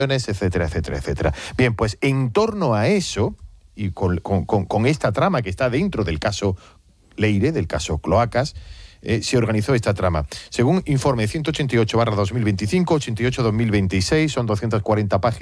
etcétera, etcétera, etcétera. Bien, pues en torno a eso, y con esta trama que está dentro del caso Leire, del caso Cloacas, se organizó esta trama. Según informe 188/2025, 88/2026, son 240 páginas.